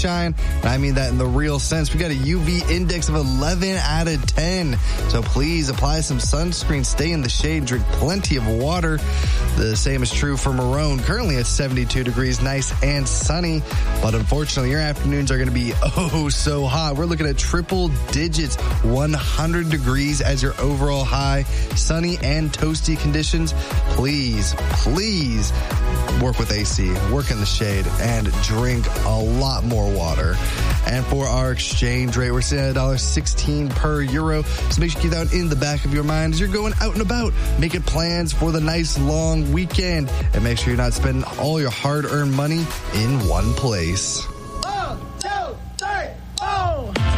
sunshine, and I mean that in the real sense. We got a UV index of 11 out of 10. So please apply some sunscreen, stay in the shade, drink plenty of water. The same is true for Marone. Currently at 72 degrees, nice and sunny. But unfortunately, your afternoons are going to be so hot. We're looking at triple digits, 100 degrees as your overall high. Sunny and toasty conditions. Please work with AC, work in the shade, and drink a lot more water. And for our exchange rate, we're sitting at $1.16 per euro. So make sure you keep that in the back of your mind as you're going out and about, making plans for the nice long weekend. And make sure you're not spending all your hard-earned money in one place.